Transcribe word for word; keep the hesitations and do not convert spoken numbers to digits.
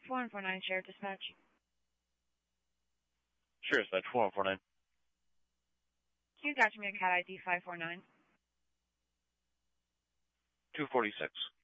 four one four nine, Sheriff Dispatch. Sheriff Dispatch, four one four nine. Can you got me a cat I D five four nine? two forty-six.